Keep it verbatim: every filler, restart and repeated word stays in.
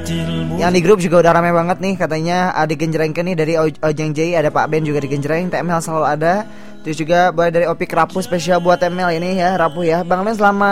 Yang di grup juga udah rame banget nih. Katanya ada digenjrengkan nih dari Ojeng J. Ada Pak Ben juga digenjreng. T M L selalu ada. Terus juga boleh dari Opik Rapuh spesial buat T M L ini ya. Rapuh ya. Bang Len selamat